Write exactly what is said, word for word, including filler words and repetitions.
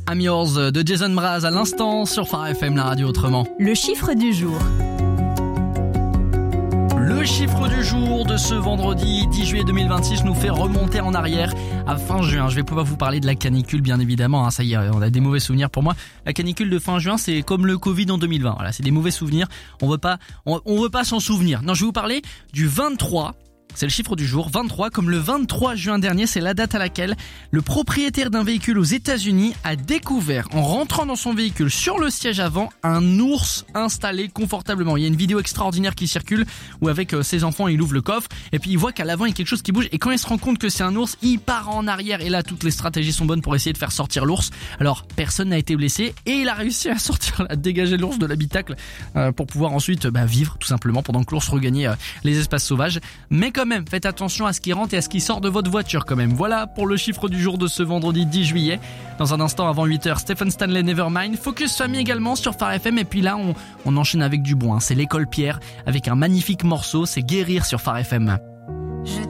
I'm Yours de Jason Mraz à l'instant sur Phare F M, la radio autrement. Le chiffre du jour. Le chiffre du jour de ce vendredi dix juillet deux mille vingt-six nous fait remonter en arrière à fin juin. Je vais pouvoir vous parler de la canicule, bien évidemment. Ça y est, on a des mauvais souvenirs pour moi. La canicule de fin juin, c'est comme le Covid en deux mille vingt. Voilà, c'est des mauvais souvenirs. On veut pas, on, on veut pas s'en souvenir. Non, je vais vous parler du vingt-trois. C'est le chiffre du jour, vingt-trois, comme le vingt-trois juin dernier, c'est la date à laquelle le propriétaire d'un véhicule aux États-Unis a découvert, en rentrant dans son véhicule sur le siège avant, un ours installé confortablement. Il y a une vidéo extraordinaire qui circule où avec ses enfants, il ouvre le coffre et puis il voit qu'à l'avant il y a quelque chose qui bouge et quand il se rend compte que c'est un ours, il part en arrière et là toutes les stratégies sont bonnes pour essayer de faire sortir l'ours. Alors personne n'a été blessé et il a réussi à sortir, à dégager l'ours de l'habitacle euh, pour pouvoir ensuite bah, vivre tout simplement pendant que l'ours regagnait euh, les espaces sauvages. Mais quand même, faites attention à ce qui rentre et à ce qui sort de votre voiture quand même. Voilà pour le chiffre du jour de ce vendredi dix juillet. Dans un instant avant huit heures, Stephen Stanley, Nevermind. Focus famille également sur Phare F M. Et puis là, on, on enchaîne avec du bon. Hein. C'est l'école Pierre avec un magnifique morceau. C'est Guérir sur Phare F M.